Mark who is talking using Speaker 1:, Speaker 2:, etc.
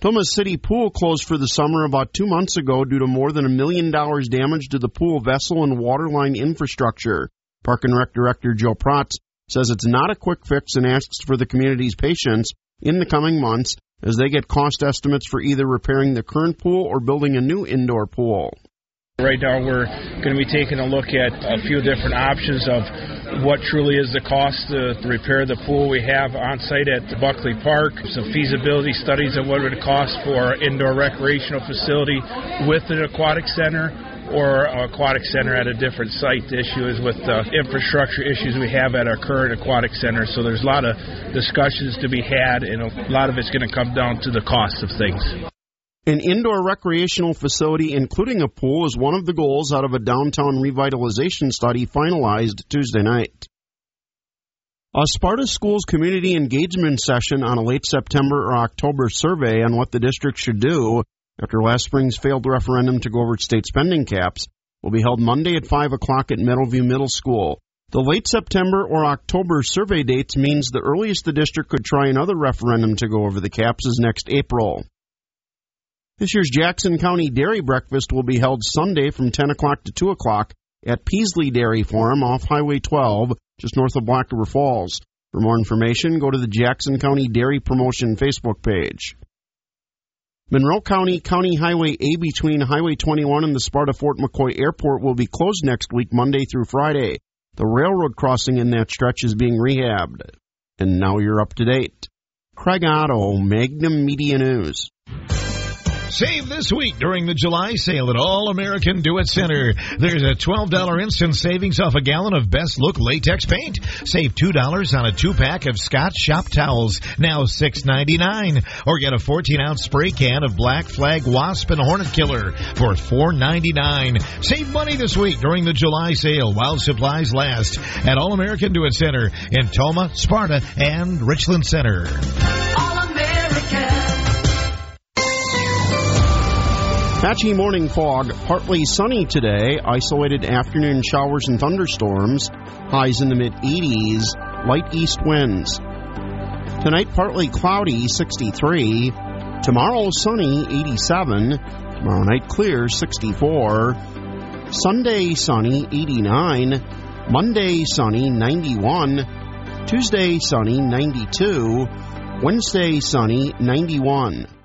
Speaker 1: Thomas City Pool closed for the summer about 2 months ago due to more than $1 million damage to the pool vessel and waterline infrastructure. Park and Rec Director Joe Protz says it's not a quick fix and asks for the community's patience in the coming months as they get cost estimates for either repairing the current pool or building a new indoor pool.
Speaker 2: Right now we're going to be taking a look at a few different options of what truly is the cost to repair the pool we have on site at Buckley Park, some feasibility studies of what it would cost for indoor recreational facility with an aquatic center or an aquatic center at a different site. The issue is with the infrastructure issues we have at our current aquatic center, so there's a lot of discussions to be had, and a lot of it's going to come down to the cost of things.
Speaker 1: An indoor recreational facility, including a pool, is one of the goals out of a downtown revitalization study finalized Tuesday night. A Sparta Schools community engagement session on a late September or October survey on what the district should do after last spring's failed referendum to go over state spending caps will be held Monday at 5 o'clock at Meadowview Middle School. The late September or October survey dates means the earliest the district could try another referendum to go over the caps is next April. This year's Jackson County Dairy Breakfast will be held Sunday from 10 o'clock to 2 o'clock at Peasley Dairy Farm off Highway 12, just north of Black River Falls. For more information, go to the Jackson County Dairy Promotion Facebook page. Monroe County County Highway A between Highway 21 and the Sparta Fort McCoy Airport will be closed next week, Monday through Friday. The railroad crossing in that stretch is being rehabbed. And now you're up to date. Craig Otto, Magnum Media News.
Speaker 3: Save this week during the July sale at All American Do It Center. There's a $12 instant savings off a gallon of Best Look latex paint. Save $2 on a 2-pack of Scott Shop towels, now $6.99. Or get a 14-ounce spray can of Black Flag Wasp and Hornet Killer for $4.99. Save money this week during the July sale while supplies last at All American Do It Center in Toma, Sparta, and Richland Center.
Speaker 4: All American.
Speaker 1: Patchy morning fog, partly sunny today, isolated afternoon showers and thunderstorms, highs in the mid-80s, light east winds. Tonight, partly cloudy, 63. Tomorrow, sunny, 87. Tomorrow night, clear, 64. Sunday, sunny, 89. Monday, sunny, 91. Tuesday, sunny, 92. Wednesday, sunny, 91.